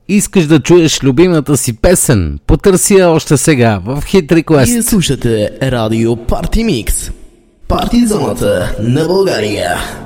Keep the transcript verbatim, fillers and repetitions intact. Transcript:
Искаш да чуеш любимата си песен? Потърси я още сега в Hit Request. Вие слушате Радио Парти Микс. Парти зоната на България.